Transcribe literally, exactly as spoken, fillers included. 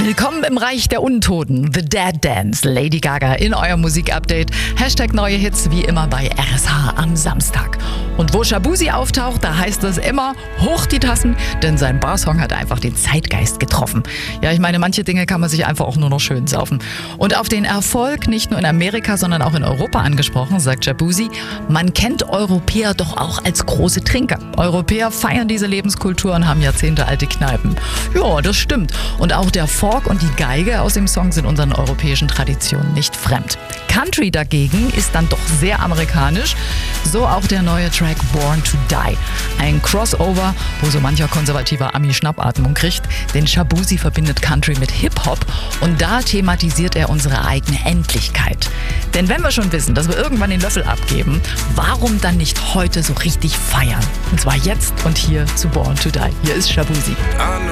Willkommen im Reich der Untoten, The Dead Dance, Lady Gaga in eurem Musikupdate. Hashtag neue Hits wie immer bei R S H am Samstag. Und wo Shaboozey auftaucht, da heißt es immer, hoch die Tassen, denn sein Barsong hat einfach den Zeitgeist getroffen. Ja, ich meine, manche Dinge kann man sich einfach auch nur noch schön saufen. Und auf den Erfolg nicht nur in Amerika, sondern auch in Europa angesprochen, sagt Shaboozey, man kennt Europäer doch auch als große Trinker. Europäer feiern diese Lebenskultur und haben jahrzehntealte Kneipen. Ja, das stimmt. Und auch der Folk und die Geige aus dem Song sind unseren europäischen Traditionen nicht fremd. Country dagegen ist dann doch sehr amerikanisch, so auch der neue Track Born to Die. Ein Crossover, wo so mancher konservativer Ami Schnappatmung kriegt, denn Shaboozey verbindet Country mit Hip-Hop und da thematisiert er unsere eigene Endlichkeit. Denn wenn wir schon wissen, dass wir irgendwann den Löffel abgeben, warum dann nicht heute so richtig feiern? Und zwar jetzt und hier zu Born to Die. Hier ist Shaboozey.